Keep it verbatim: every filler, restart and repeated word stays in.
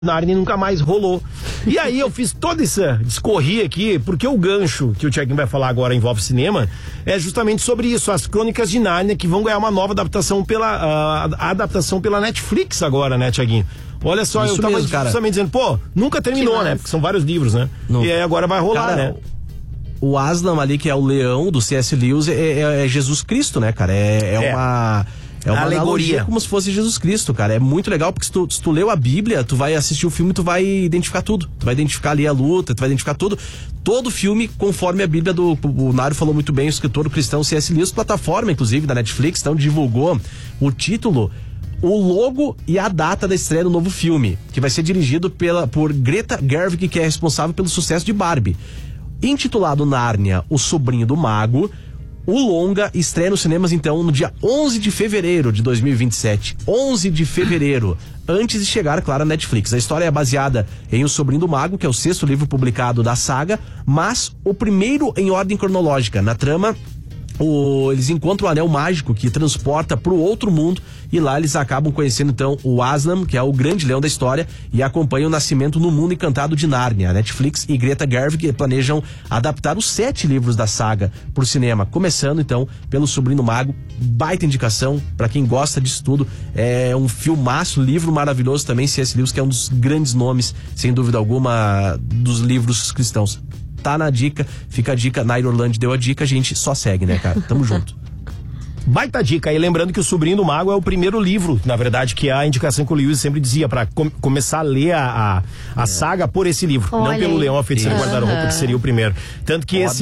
Narnia nunca mais rolou. E aí eu fiz toda essa discorria aqui, porque o gancho que o Tiaguinho vai falar agora envolve cinema, é justamente sobre isso, as Crônicas de Nárnia, que vão ganhar uma nova adaptação pela, uh, adaptação pela Netflix agora, né, Tiaguinho? Olha só, isso eu tava mesmo, justamente dizendo, pô, nunca terminou, né? Porque são vários livros, né? Não. E aí agora vai rolar, cara, né? O Aslan ali, que é o leão do C S. Lewis, é, é, é Jesus Cristo, né, cara? É, é, é. uma... É uma alegoria, como se fosse Jesus Cristo, cara. É muito legal, porque se tu, se tu leu a Bíblia, tu vai assistir o filme e tu vai identificar tudo. Tu vai identificar ali a luta, tu vai identificar tudo. Todo filme conforme a Bíblia do... O Nário falou muito bem, o escritor cristão C S. Lewis, plataforma, inclusive, da Netflix, então divulgou o título, o logo e a data da estreia do novo filme, que vai ser dirigido pela, por Greta Gerwig, que é responsável pelo sucesso de Barbie. Intitulado Nárnia, o Sobrinho do Mago, o longa estreia nos cinemas, então, no dia onze de fevereiro de dois mil e vinte e sete. onze de fevereiro, antes de chegar, claro, à Netflix. A história é baseada em O Sobrinho do Mago, que é o sexto livro publicado da saga, mas o primeiro em ordem cronológica. Na trama, o, eles encontram o anel mágico que transporta para o outro mundo, e lá eles acabam conhecendo então o Aslan, que é o grande leão da história, e acompanham o nascimento no mundo encantado de Nárnia. A Netflix e Greta Gerwig planejam adaptar os sete livros da saga para o cinema, começando então pelo Sobrinho Mago. Baita indicação para quem gosta disso tudo. É um filmaço, livro maravilhoso também, C S. Lewis, que é um dos grandes nomes, sem dúvida alguma, dos livros cristãos. Tá na dica, fica a dica. Nair Orlando deu a dica, a gente só segue, né, cara? Tamo junto. Baita dica. E lembrando que O Sobrinho do Mago é o primeiro livro, na verdade, que é a indicação que o Lewis sempre dizia, pra com, começar a ler a, a, a é. saga por esse livro. Olha, não pelo Leão, a Feiticeira Guarda-Roupa, que seria o primeiro. Tanto que esse